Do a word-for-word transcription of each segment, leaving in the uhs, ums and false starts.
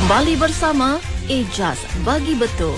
Kembali bersama Ijaz Bagi Betul.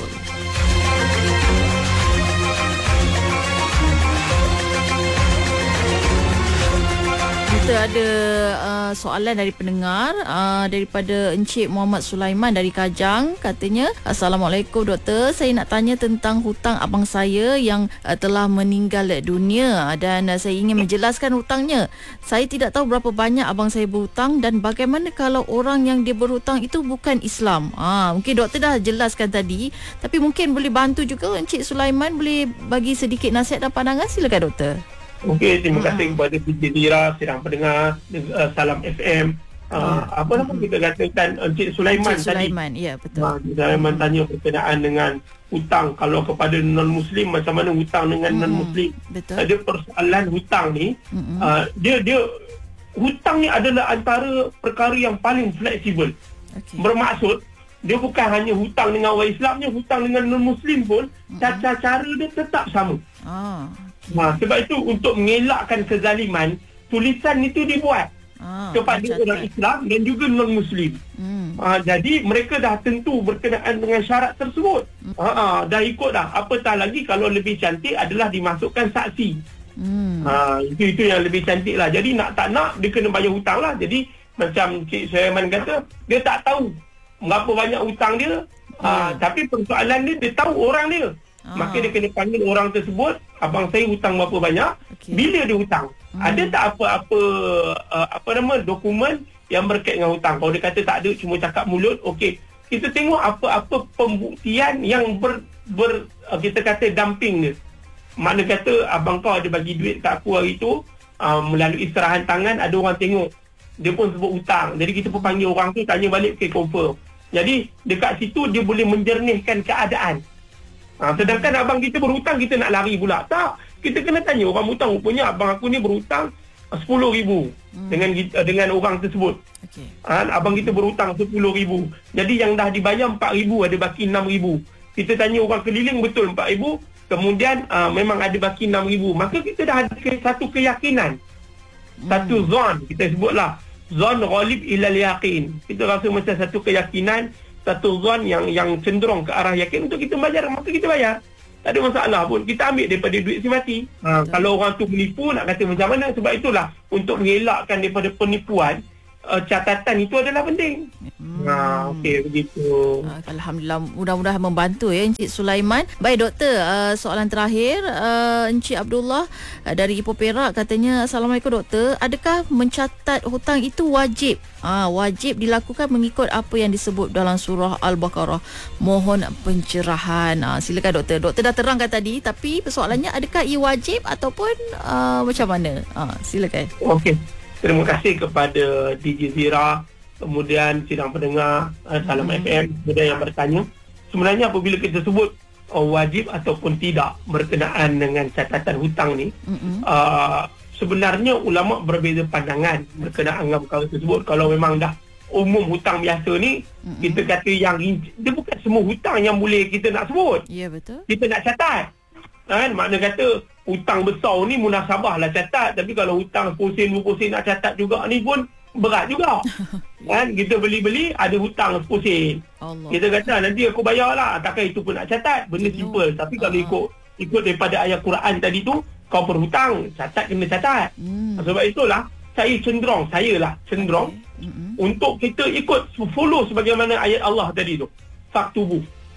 Kita ada uh, soalan dari pendengar uh, daripada Encik Muhammad Sulaiman dari Kajang. Katanya, Assalamualaikum doktor, saya nak tanya tentang hutang abang saya yang uh, telah meninggal dunia dan uh, saya ingin menjelaskan hutangnya. Saya tidak tahu berapa banyak abang saya berhutang dan bagaimana kalau orang yang dia berhutang itu bukan Islam. Ah, mungkin doktor dah jelaskan tadi, tapi mungkin boleh bantu juga Encik Sulaiman, boleh bagi sedikit nasihat dan pandangan. Silakan doktor. Okey, terima kasih kepada D J Zira, sidang pendengar, uh, Salam F M. Uh, ya. Apa nama kita katakan Encik Sulaiman Encik tadi. Sulaiman, ya betul. Uh, Sulaiman hmm. tanya berkenaan dengan hutang. Kalau kepada non-Muslim, macam mana hutang dengan hmm. non-Muslim. Betul. Ada persoalan hutang ni, hmm. uh, dia dia hutang ni adalah antara perkara yang paling fleksibel. Okay. Bermaksud, dia bukan hanya hutang dengan orang Islamnya, hutang dengan non-Muslim pun, hmm. cara-cara dia tetap sama. Ah. Ha, sebab itu untuk mengelakkan kezaliman, tulisan itu dibuat ah, kepada orang Islam dan juga non-Muslim. Hmm. Ha, jadi mereka dah tentu berkenaan dengan syarat tersebut. Hmm. Ha, ha, dah ikut dah. Apatah lagi kalau lebih cantik adalah dimasukkan saksi. Hmm. Ha, itu itu yang lebih cantik lah. Jadi nak tak nak dia kena bayar hutang lah. Jadi macam Cik Sulaiman kata, dia tak tahu berapa banyak hutang dia. Ha, hmm. Tapi persoalan dia, dia tahu orang dia. Ah. Maka dia kena panggil orang tersebut, abang saya hutang berapa banyak, okay. Bila dia hutang, hmm. ada tak apa-apa uh, apa nama dokumen yang berkait dengan hutang. Kalau dia kata tak ada, cuma cakap mulut, okey, kita tengok apa-apa pembuktian yang ber, ber uh, kita kata dumping dia. Makna kata abang kau ada bagi duit kat aku hari tu, uh, melalui serahan tangan, ada orang tengok, dia pun sebut hutang. Jadi kita pun panggil orang tu, tanya balik, okay, confirm. Jadi dekat situ dia boleh menjernihkan keadaan. Ha, sedangkan abang kita berhutang, kita nak lari pula. Tak, kita kena tanya orang hutang. Rupanya abang aku ni berhutang sepuluh ribu hmm. dengan dengan orang tersebut. Okay. Ha, abang kita berhutang sepuluh ribu. Jadi yang dah dibayar empat ribu, ada baki enam ribu. Kita tanya orang keliling, betul empat ribu. Kemudian uh, memang ada baki enam ribu. Maka kita dah ada satu keyakinan. Hmm. Satu zon, kita sebutlah. Zon ghalib ilal yaqin. Kita rasa macam satu keyakinan, satu zon yang yang cenderung ke arah yakin untuk kita bayar, maka kita bayar. Tak ada masalah pun. Kita ambil daripada duit si mati. Ha, kalau orang tu menipu, nak kata macam mana? Sebab itulah, untuk mengelakkan daripada penipuan, uh, catatan itu adalah penting. Hmm. Ha, okey, begitu. Alhamdulillah, mudah-mudahan membantu ya Encik Sulaiman. Baik doktor, uh, soalan terakhir, uh, Encik Abdullah uh, dari Ipoh Perak katanya, Assalamualaikum doktor, adakah mencatat hutang itu wajib? Ah, wajib dilakukan mengikut apa yang disebut dalam surah Al-Baqarah. Mohon pencerahan. Ah, silakan doktor. Doktor dah terangkan tadi, tapi persoalannya adakah ia wajib ataupun uh, macam mana? Ah, silakan. Okey. Terima kasih kepada D J Zira, kemudian sidang pendengar uh, Salam hmm. F M, kemudian yang bertanya. Sebenarnya apabila kita sebut uh, wajib ataupun tidak berkenaan dengan catatan hutang ni, hmm. uh, sebenarnya ulama berbeza pandangan berkenaan dengan perkara tersebut. Kalau memang dah umum hutang biasa ni, mm-hmm. kita kata yang dia bukan semua hutang yang boleh kita nak sebut. Ya, yeah, betul. Kita nak catat. Kan? Makna kata hutang besar ni munasabah lah catat. Tapi kalau hutang sepuluh sen, dua puluh sen nak catat juga ni pun berat juga. Kan? Kita beli-beli ada hutang sepuluh sen. Allah. Kita kata nanti aku bayar lah. Takkan itu pun nak catat. Benda Jenuh. simple. Tapi kalau uh-huh. ikut ikut daripada ayat Quran tadi tu, kau berhutang, catat kena catat. Hmm. Sebab itulah saya cenderung, saya lah cenderung okay. mm-hmm. untuk kita ikut follow sebagaimana ayat Allah tadi tu. Faktubu.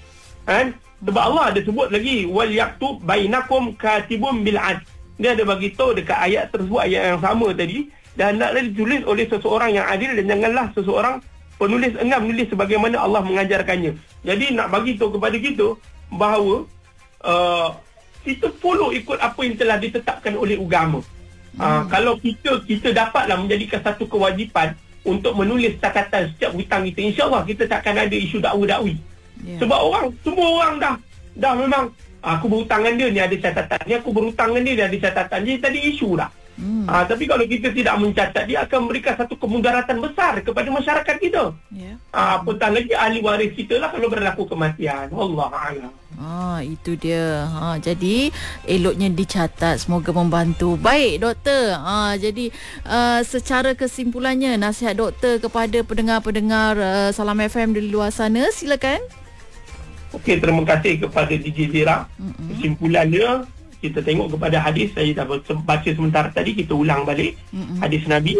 Kan? Sebab hmm. Allah ada sebut lagi wal yaktub bainakum katibun bil adl. Dia ada bagi tahu dekat ayat tersebut, ayat yang sama tadi, dan hendaklah ditulis oleh seseorang yang adil dan janganlah seseorang penulis enggan menulis sebagaimana Allah mengajarkannya. Jadi nak bagi tahu kepada kita bahawa uh, kita follow ikut apa yang telah ditetapkan oleh agama. Hmm. Uh, kalau kita kita dapatlah menjadikan satu kewajipan untuk menulis catatan setiap hutang kita, insya-Allah kita takkan ada isu dakwa-dakwi. Yeah. Sebab orang, semua orang dah dah memang aku berhutang dengan dia, ni ada catatan. Ni aku berhutang dengan dia, ni ada catatan. Jadi tadi isu dah. Hmm. Uh, tapi kalau kita tidak mencatat, dia akan memberikan satu kemudaratan besar kepada masyarakat kita. Yeah. Uh, apatah lagi ahli waris kita lah kalau berlaku kematian. Wallahu a'lam. Ah, itu dia. Ha, jadi eloknya dicatat, semoga membantu. Baik doktor. Ha, jadi uh, secara kesimpulannya nasihat doktor kepada pendengar-pendengar uh, Salam F M di luar sana, silakan. Okey, terima kasih kepada D J Zira. Mm-hmm. Kesimpulannya kita tengok kepada hadis, saya dah baca sebentar tadi, kita ulang balik. Mm-hmm. Hadis Nabi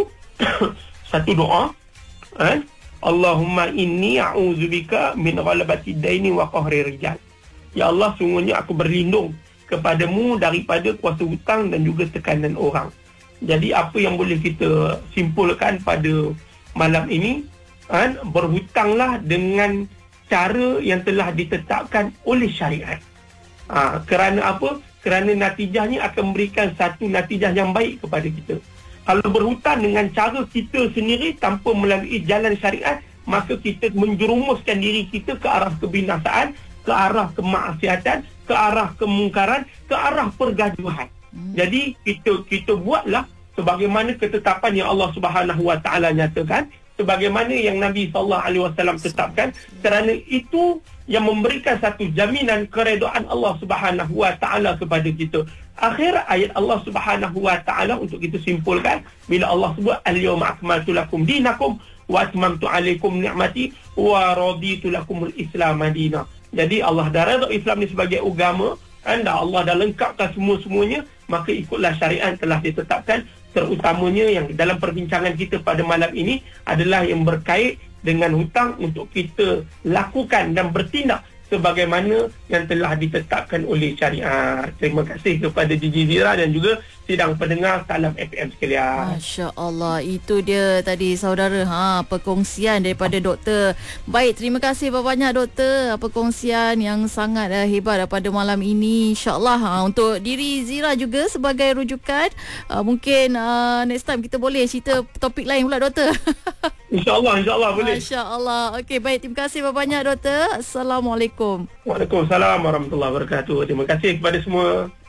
satu doa, eh? Allahumma inni a'udzubika min ghalabati daini wa qahri rijal. Ya Allah, sungguhnya aku berlindung kepadamu daripada kuasa hutang dan juga tekanan orang. Jadi apa yang boleh kita simpulkan pada malam ini, kan, berhutanglah dengan cara yang telah ditetapkan oleh syariat. Ha, kerana apa? Kerana natijahnya akan memberikan satu natijah yang baik kepada kita. Kalau berhutang dengan cara kita sendiri tanpa melalui jalan syariat, maka kita menjerumuskan diri kita ke arah kebinasaan, ke arah kemaksiatan, ke arah kemungkaran, ke arah pergaduhan. Hmm. Jadi kita kita buatlah sebagaimana ketetapan yang Allah Subhanahu Wa Taala nyatakan, sebagaimana yang Nabi sallallahu alaihi wasallam tetapkan, kerana itu yang memberikan satu jaminan keredaan Allah Subhanahu Wa Taala kepada kita. Akhir ayat Allah Subhanahu Wa Taala untuk kita simpulkan, bila Allah sebut al-yawma akmaltu lakum dinakum wa atmamtu alaikum ni'mati wa raditu lakumul Islam madina. Jadi Allah dah redha Islam ni sebagai agama, anda Allah dah lengkapkan semua-semuanya, maka ikutlah syariat telah ditetapkan. Terutamanya yang dalam perbincangan kita pada malam ini adalah yang berkait dengan hutang, untuk kita lakukan dan bertindak sebagaimana yang telah ditetapkan oleh syariat. Terima kasih kepada D J Zira dan juga sidang pendengar Salam F M sekalian. Masya Allah, itu dia tadi saudara, ha, perkongsian daripada doktor. Baik, terima kasih banyak doktor, perkongsian yang sangat uh, hebat pada malam ini. InsyaAllah ha, untuk diri Zira juga sebagai rujukan, uh, mungkin uh, next time kita boleh cerita topik lain pula doktor. InsyaAllah, insyaAllah boleh. InsyaAllah. Okey, baik, terima kasih banyak doktor. Assalamualaikum. Waalaikumsalam warahmatullahi wabarakatuh. Terima kasih kepada semua.